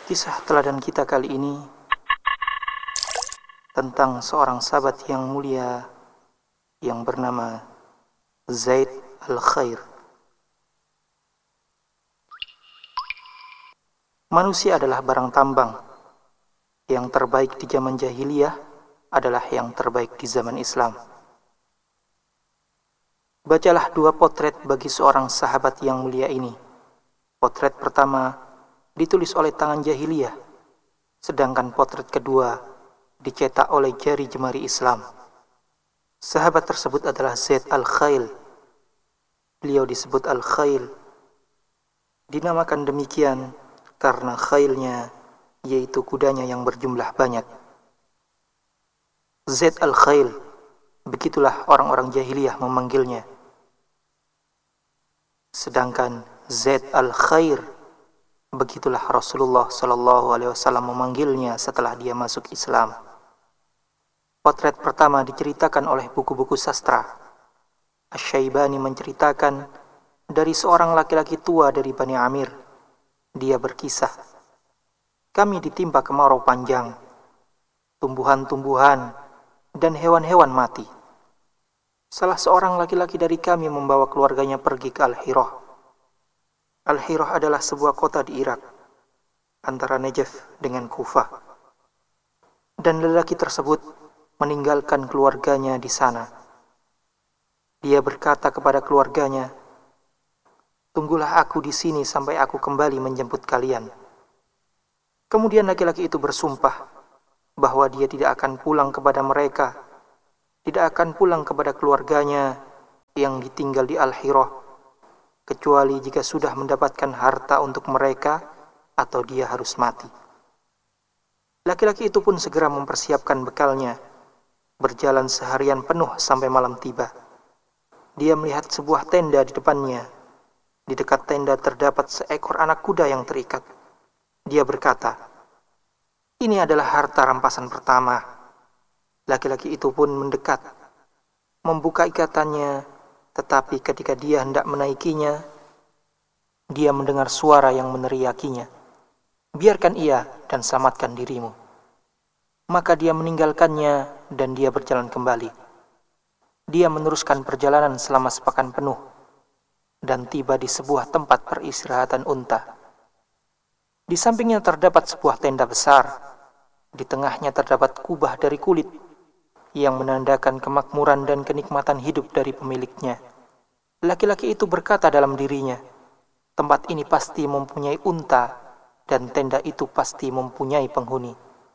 Kisah teladan kita kali ini tentang seorang sahabat yang mulia yang bernama Zaid Al-Khair. Manusia adalah barang tambang. Yang terbaik di zaman jahiliyah adalah yang terbaik di zaman Islam. Bacalah dua potret bagi seorang sahabat yang mulia ini. Potret pertama ditulis oleh tangan jahiliyah, sedangkan potret kedua dicetak oleh jari jemari Islam. Sahabat tersebut adalah Zaid Al-Khail. Beliau disebut Al-Khail, dinamakan demikian karena khailnya, yaitu kudanya yang berjumlah banyak. Zaid Al-Khail, begitulah orang-orang jahiliyah memanggilnya. Sedangkan Zaid Al-Khair, begitulah Rasulullah SAW memanggilnya setelah dia masuk Islam. Potret pertama diceritakan oleh buku-buku sastra. Asy-Syaibani menceritakan dari seorang laki-laki tua dari Bani Amir. Dia berkisah, kami ditimpa kemarau panjang, tumbuhan-tumbuhan dan hewan-hewan mati. Salah seorang laki-laki dari kami membawa keluarganya pergi ke Al-Hirah. Al-Hirah adalah sebuah kota di Irak, antara Najaf dengan Kufah. Dan lelaki tersebut meninggalkan keluarganya di sana. Dia berkata kepada keluarganya, "Tunggulah aku di sini sampai aku kembali menjemput kalian." Kemudian laki-laki itu bersumpah bahwa dia tidak akan pulang kepada mereka, tidak akan pulang kepada keluarganya yang ditinggal di Al-Hirah, kecuali jika sudah mendapatkan harta untuk mereka atau dia harus mati. Laki-laki itu pun segera mempersiapkan bekalnya, berjalan seharian penuh sampai malam tiba. Dia melihat sebuah tenda di depannya. Di dekat tenda terdapat seekor anak kuda yang terikat. Dia berkata, "Ini adalah harta rampasan pertama." Laki-laki itu pun mendekat, membuka ikatannya, tetapi ketika dia hendak menaikinya, dia mendengar suara yang meneriakinya, "Biarkan ia dan selamatkan dirimu." Maka dia meninggalkannya dan dia berjalan kembali. Dia meneruskan perjalanan selama sepekan penuh dan tiba di sebuah tempat peristirahatan unta. Di sampingnya terdapat sebuah tenda besar. Di tengahnya terdapat kubah dari kulit yang menandakan kemakmuran dan kenikmatan hidup dari pemiliknya. Laki-laki itu berkata dalam dirinya, "Tempat ini pasti mempunyai unta dan tenda itu pasti mempunyai penghuni."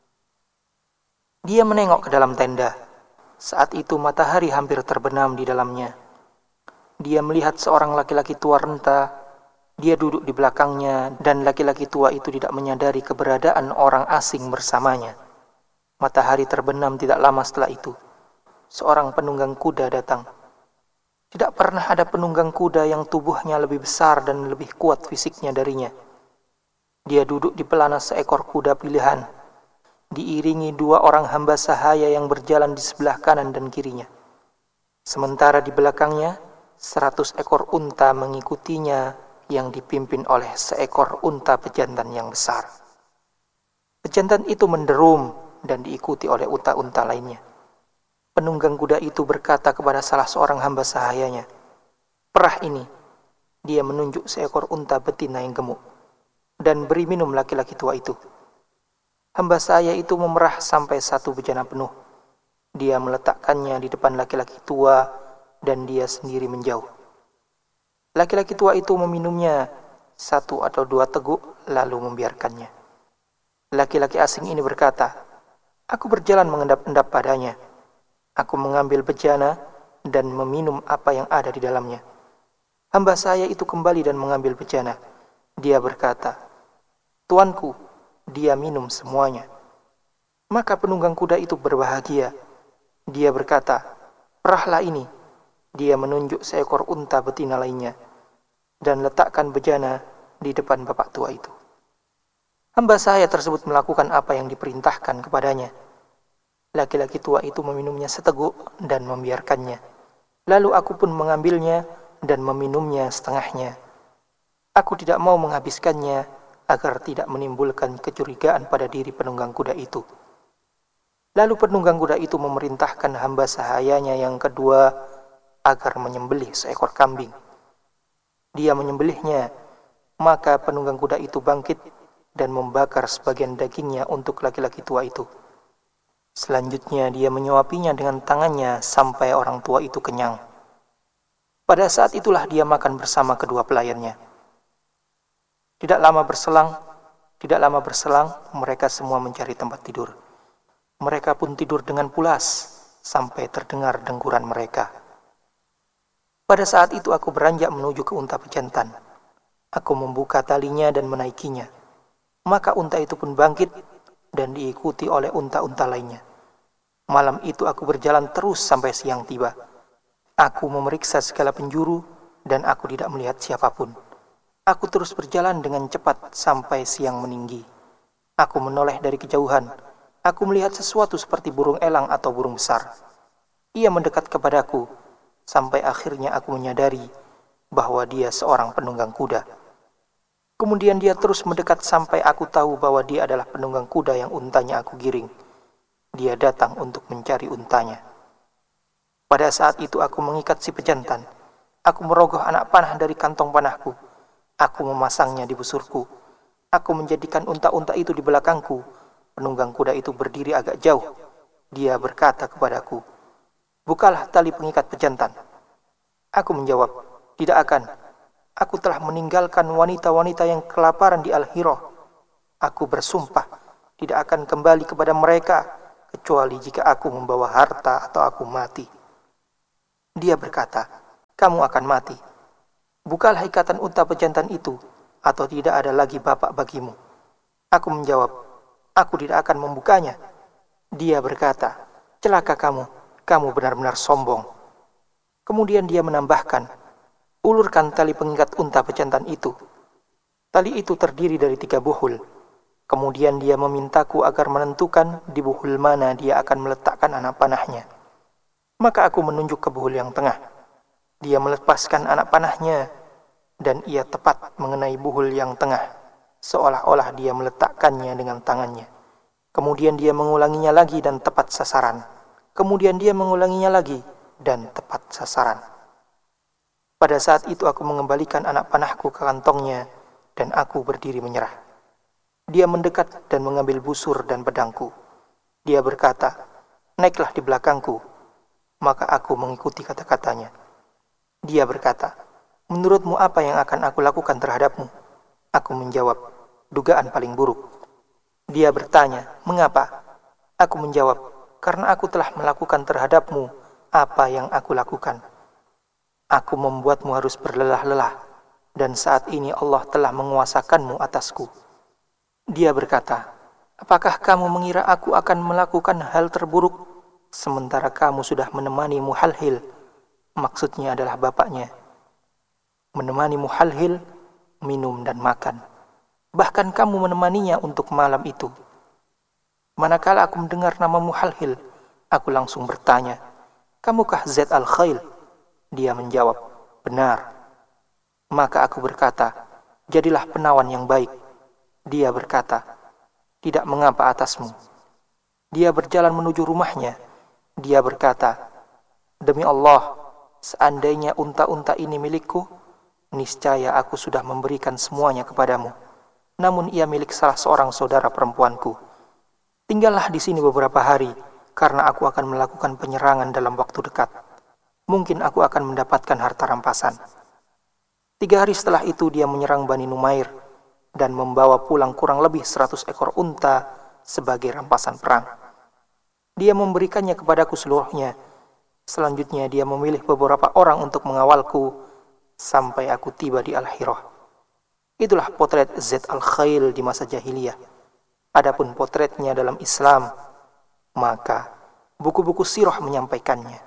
Dia menengok ke dalam tenda. Saat itu matahari hampir terbenam di dalamnya. Dia melihat seorang laki-laki tua renta. Dia duduk di belakangnya dan laki-laki tua itu tidak menyadari keberadaan orang asing bersamanya. Matahari terbenam tidak lama setelah itu. Seorang penunggang kuda datang. Tidak pernah ada penunggang kuda yang tubuhnya lebih besar dan lebih kuat fisiknya darinya. Dia duduk di pelana seekor kuda pilihan, diiringi dua orang hamba sahaya yang berjalan di sebelah kanan dan kirinya. Sementara di belakangnya, 100 ekor unta mengikutinya yang dipimpin oleh seekor unta pejantan yang besar. Pejantan itu menderum dan diikuti oleh unta-unta lainnya. Penunggang kuda itu berkata kepada salah seorang hamba sahayanya, "Perah ini." Dia menunjuk seekor unta betina yang gemuk dan beri minum laki-laki tua itu. Hamba sahaya itu memerah sampai 1 bejana penuh. Dia meletakkannya di depan laki-laki tua dan dia sendiri menjauh. Laki-laki tua itu meminumnya 1 atau 2 teguk lalu membiarkannya. Laki-laki asing ini berkata, "Aku berjalan mengendap-endap padanya. Aku mengambil bejana dan meminum apa yang ada di dalamnya." Hamba saya itu kembali dan mengambil bejana. Dia berkata, "Tuanku, dia minum semuanya." Maka penunggang kuda itu berbahagia. Dia berkata, "Perahlah ini." Dia menunjuk seekor unta betina lainnya dan letakkan bejana di depan bapak tua itu. Hamba saya tersebut melakukan apa yang diperintahkan kepadanya. Laki-laki tua itu meminumnya seteguk dan membiarkannya. Lalu aku pun mengambilnya dan meminumnya setengahnya. Aku tidak mau menghabiskannya agar tidak menimbulkan kecurigaan pada diri penunggang kuda itu. Lalu penunggang kuda itu memerintahkan hamba sahayanya yang kedua agar menyembelih seekor kambing. Dia menyembelihnya, maka penunggang kuda itu bangkit dan membakar sebagian dagingnya untuk laki-laki tua itu. Selanjutnya dia menyuapinya dengan tangannya sampai orang tua itu kenyang. Pada saat itulah dia makan bersama kedua pelayannya. Tidak lama berselang, mereka semua mencari tempat tidur. Mereka pun tidur dengan pulas sampai terdengar dengkuran mereka. Pada saat itu aku beranjak menuju ke unta pejantan. Aku membuka talinya dan menaikinya. Maka unta itu pun bangkit dan diikuti oleh unta-unta lainnya. Malam itu aku berjalan terus sampai siang tiba. Aku memeriksa segala penjuru dan aku tidak melihat siapapun. Aku terus berjalan dengan cepat sampai siang meninggi. Aku menoleh dari kejauhan. Aku melihat sesuatu seperti burung elang atau burung besar. Ia mendekat kepadaku, sampai akhirnya aku menyadari bahwa dia seorang penunggang kuda. Kemudian dia terus mendekat sampai aku tahu bahwa dia adalah penunggang kuda yang untanya aku giring. Dia datang untuk mencari untanya. Pada saat itu aku mengikat si pejantan. Aku merogoh anak panah dari kantong panahku. Aku memasangnya di busurku. Aku menjadikan unta-unta itu di belakangku. Penunggang kuda itu berdiri agak jauh. Dia berkata kepadaku, "Bukalah tali pengikat pejantan." Aku menjawab, "Tidak akan. Aku telah meninggalkan wanita-wanita yang kelaparan di Al-Hirah. Aku bersumpah tidak akan kembali kepada mereka, kecuali jika aku membawa harta atau aku mati." Dia berkata, "Kamu akan mati. Bukalah ikatan unta pejantan itu, atau tidak ada lagi bapak bagimu." Aku menjawab, "Aku tidak akan membukanya." Dia berkata, "Celaka kamu benar-benar sombong." Kemudian dia menambahkan, "Ulurkan tali pengikat unta pejantan itu." Tali itu terdiri dari 3 buhul. Kemudian dia memintaku agar menentukan di buhul mana dia akan meletakkan anak panahnya. Maka aku menunjuk ke buhul yang tengah. Dia melepaskan anak panahnya, dan ia tepat mengenai buhul yang tengah, seolah-olah dia meletakkannya dengan tangannya. Kemudian dia mengulanginya lagi dan tepat sasaran. Kemudian dia mengulanginya lagi dan tepat sasaran. Pada saat itu aku mengembalikan anak panahku ke kantongnya dan aku berdiri menyerah. Dia mendekat dan mengambil busur dan pedangku. Dia berkata, "Naiklah di belakangku." Maka aku mengikuti kata-katanya. Dia berkata, "Menurutmu apa yang akan aku lakukan terhadapmu?" Aku menjawab, "Dugaan paling buruk." Dia bertanya, "Mengapa?" Aku menjawab, "Karena aku telah melakukan terhadapmu apa yang aku lakukan. Aku membuatmu harus berlelah-lelah, dan saat ini Allah telah menguasakanmu atasku." Dia berkata, "Apakah kamu mengira aku akan melakukan hal terburuk, sementara kamu sudah menemani Muhalhil?" Maksudnya adalah bapaknya. Menemani Muhalhil, minum dan makan. Bahkan kamu menemaninya untuk malam itu. Manakala aku mendengar nama Muhalhil, aku langsung bertanya, "Kamukah Zaid al-Khail?" Dia menjawab, "Benar." Maka aku berkata, "Jadilah penawan yang baik." Dia berkata, "Tidak mengapa atasmu." Dia berjalan menuju rumahnya. Dia berkata, "Demi Allah, seandainya unta-unta ini milikku, niscaya aku sudah memberikan semuanya kepadamu. Namun ia milik salah seorang saudara perempuanku. Tinggallah di sini beberapa hari, karena aku akan melakukan penyerangan dalam waktu dekat. Mungkin aku akan mendapatkan harta rampasan." 3 hari setelah itu dia menyerang Bani Numair dan membawa pulang kurang lebih 100 ekor unta sebagai rampasan perang. Dia memberikannya kepadaku seluruhnya. Selanjutnya dia memilih beberapa orang untuk mengawalku sampai aku tiba di Al-Hirah. Itulah potret Zaid al-Khail di masa jahiliyah. Adapun potretnya dalam Islam, maka buku-buku sirah menyampaikannya.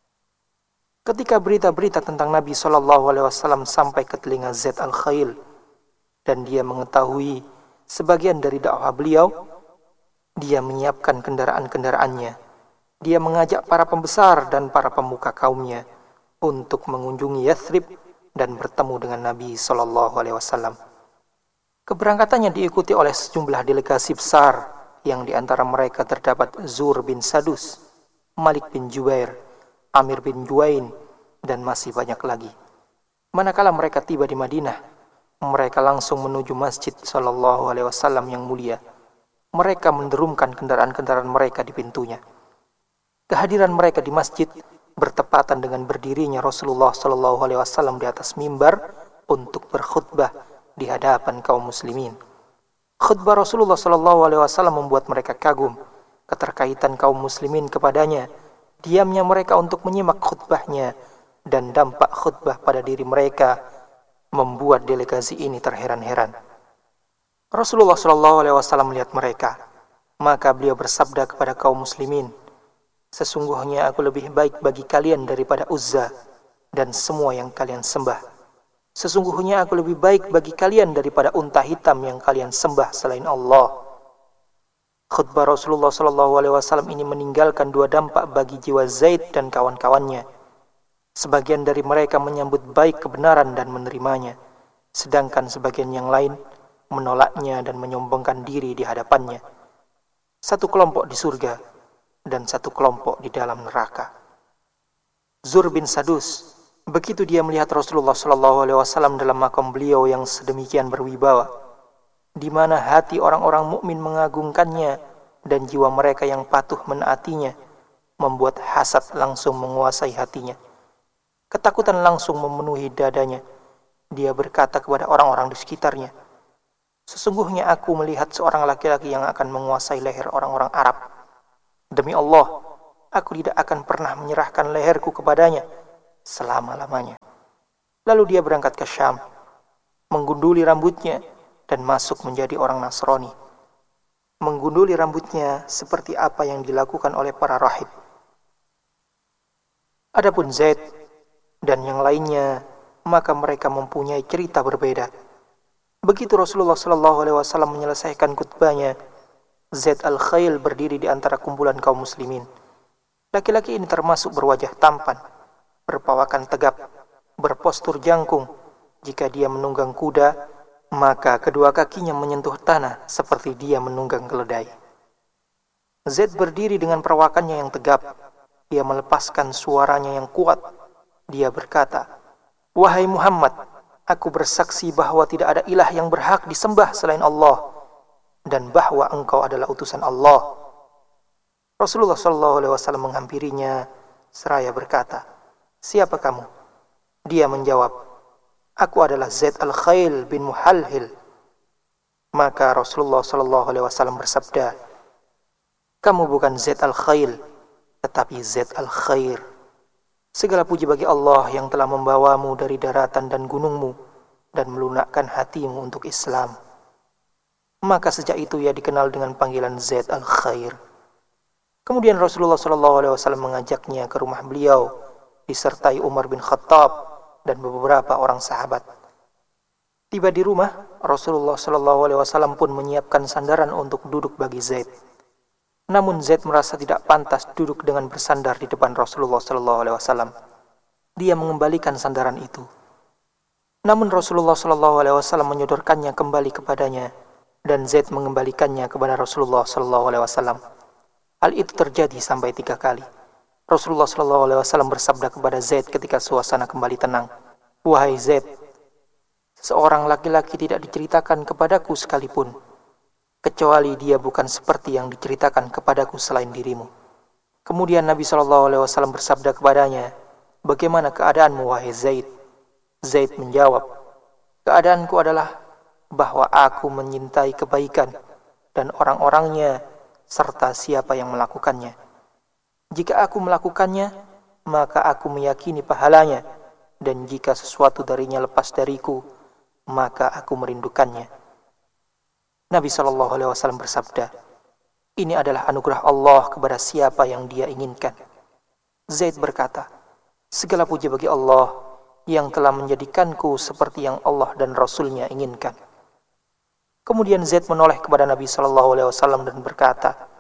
Ketika berita-berita tentang Nabi SAW sampai ke telinga Zaid al-Khail, dan dia mengetahui sebagian dari dakwah beliau, dia menyiapkan kendaraan-kendaraannya. Dia mengajak para pembesar dan para pemuka kaumnya untuk mengunjungi Yathrib dan bertemu dengan Nabi SAW. Keberangkatannya diikuti oleh sejumlah delegasi besar, yang di antara mereka terdapat Zur bin Sadus, Malik bin Jubair, Amir bin Juwain, dan masih banyak lagi. Manakala mereka tiba di Madinah, mereka langsung menuju Masjid Shallallahu Alaihi Wasallam yang mulia. Mereka menderumkan kendaraan-kendaraan mereka di pintunya. Kehadiran mereka di masjid bertepatan dengan berdirinya Rasulullah Shallallahu Alaihi Wasallam di atas mimbar untuk berkhutbah di hadapan kaum muslimin. Khutbah Rasulullah Shallallahu Alaihi Wasallam membuat mereka kagum keterkaitan kaum muslimin kepadanya, diamnya mereka untuk menyimak khutbahnya, dan dampak khutbah pada diri mereka membuat delegasi ini terheran-heran. Rasulullah Shallallahu Alaihi Wasallam melihat mereka, maka beliau bersabda kepada kaum muslimin, "Sesungguhnya aku lebih baik bagi kalian daripada Uzza dan semua yang kalian sembah. Sesungguhnya aku lebih baik bagi kalian daripada unta hitam yang kalian sembah selain Allah." Khutbah Rasulullah Shallallahu Alaihi Wasallam ini meninggalkan dua dampak bagi jiwa Zaid dan kawan-kawannya. Sebagian dari mereka menyambut baik kebenaran dan menerimanya, sedangkan sebagian yang lain menolaknya dan menyombongkan diri di hadapannya. Satu kelompok di surga dan satu kelompok di dalam neraka. Zur bin Sadus, begitu dia melihat Rasulullah Shallallahu Alaihi Wasallam dalam makam beliau yang sedemikian berwibawa, di mana hati orang-orang mukmin mengagungkannya dan jiwa mereka yang patuh menaatinya, membuat hasad langsung menguasai hatinya. Ketakutan langsung memenuhi dadanya. Dia berkata kepada orang-orang di sekitarnya, "Sesungguhnya aku melihat seorang laki-laki yang akan menguasai leher orang-orang Arab. Demi Allah, aku tidak akan pernah menyerahkan leherku kepadanya selama-lamanya." Lalu dia berangkat ke Syam, menggunduli rambutnya, dan masuk menjadi orang Nasrani. Menggunduli rambutnya seperti apa yang dilakukan oleh para rahib. Adapun Zaid dan yang lainnya, maka mereka mempunyai cerita berbeda. Begitu Rasulullah Shallallahu Alaihi Wasallam menyelesaikan khutbahnya, Zaid al-Khail berdiri di antara kumpulan kaum muslimin. Laki-laki ini termasuk berwajah tampan, berpawakan tegap, berpostur jangkung. Jika dia menunggang kuda, maka kedua kakinya menyentuh tanah seperti dia menunggang keledai. Zaid berdiri dengan perawakannya yang tegap. Dia melepaskan suaranya yang kuat. Dia berkata, "Wahai Muhammad, aku bersaksi bahwa tidak ada ilah yang berhak disembah selain Allah, dan bahwa engkau adalah utusan Allah." Rasulullah SAW menghampirinya seraya berkata, "Siapa kamu?" Dia menjawab, "Aku adalah Zaid al-Khail bin Muhalhil." Maka Rasulullah SAW bersabda, "Kamu bukan Zaid al-Khail, tetapi Zaid al-Khair. Segala puji bagi Allah yang telah membawamu dari daratan dan gunungmu dan melunakkan hatimu untuk Islam." Maka sejak itu ia dikenal dengan panggilan Zaid al-Khair. Kemudian Rasulullah SAW mengajaknya ke rumah beliau disertai Umar bin Khattab dan beberapa orang sahabat. Tiba di rumah, Rasulullah SAW pun menyiapkan sandaran untuk duduk bagi Zaid. Namun Zaid merasa tidak pantas duduk dengan bersandar di depan Rasulullah SAW. Dia mengembalikan sandaran itu. Namun Rasulullah SAW menyodorkannya kembali kepadanya, dan Zaid mengembalikannya kepada Rasulullah SAW. Hal itu terjadi sampai 3 kali. Rasulullah SAW bersabda kepada Zaid ketika suasana kembali tenang, "Wahai Zaid, seorang laki-laki tidak diceritakan kepadaku sekalipun, kecuali dia bukan seperti yang diceritakan kepadaku selain dirimu." Kemudian Nabi SAW bersabda kepadanya, "Bagaimana keadaanmu, wahai Zaid?" Zaid menjawab, "Keadaanku adalah bahwa aku menyintai kebaikan dan orang-orangnya serta siapa yang melakukannya. Jika aku melakukannya, maka aku meyakini pahalanya, dan jika sesuatu darinya lepas dariku, maka aku merindukannya." Nabi SAW bersabda, "Ini adalah anugerah Allah kepada siapa yang Dia inginkan." Zaid berkata, "Segala puji bagi Allah yang telah menjadikanku seperti yang Allah dan Rasul-Nya inginkan." Kemudian Zaid menoleh kepada Nabi SAW dan berkata,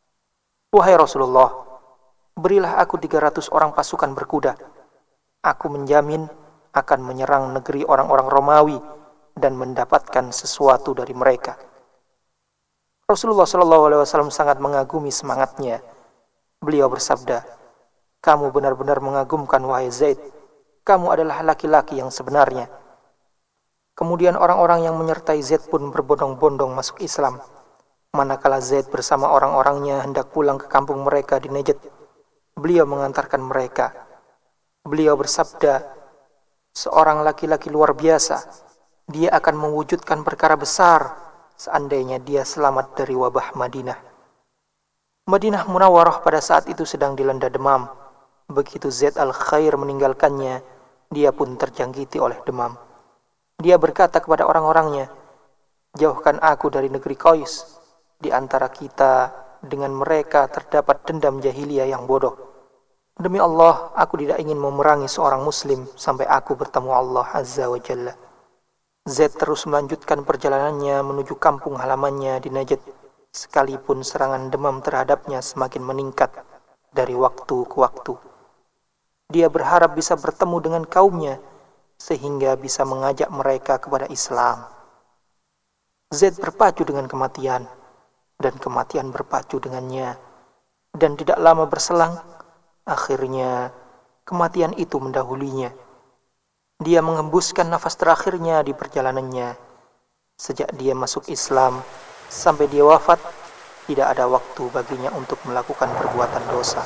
"Wahai Rasulullah, berilah aku 300 orang pasukan berkuda. Aku menjamin akan menyerang negeri orang-orang Romawi dan mendapatkan sesuatu dari mereka. Rasulullah SAW sangat mengagumi semangatnya. Beliau bersabda, "Kamu benar-benar mengagumkan wahai Zaid. Kamu adalah laki-laki yang sebenarnya." Kemudian orang-orang yang menyertai Zaid pun berbondong-bondong masuk Islam. Manakala Zaid bersama orang-orangnya hendak pulang ke kampung mereka di Najd, beliau mengantarkan mereka. Beliau bersabda, "Seorang laki-laki luar biasa. Dia akan mewujudkan perkara besar seandainya dia selamat dari wabah Madinah." Madinah Munawwarah pada saat itu sedang dilanda demam. Begitu Zaid al-Khair meninggalkannya, dia pun terjangkiti oleh demam. Dia berkata kepada orang-orangnya, "Jauhkan aku dari negeri Qais. Di antara kita dengan mereka terdapat dendam jahiliyah yang bodoh. Demi Allah, aku tidak ingin memerangi seorang muslim sampai aku bertemu Allah Azza wa Jalla." Zaid terus melanjutkan perjalanannya menuju kampung halamannya di Najd, sekalipun serangan demam terhadapnya semakin meningkat dari waktu ke waktu. Dia berharap bisa bertemu dengan kaumnya, sehingga bisa mengajak mereka kepada Islam. Zaid berpacu dengan kematian, dan kematian berpacu dengannya. Dan tidak lama berselang, akhirnya kematian itu mendahulinya. Dia mengembuskan nafas terakhirnya di perjalanannya. Sejak dia masuk Islam sampai dia wafat, tidak ada waktu baginya untuk melakukan perbuatan dosa.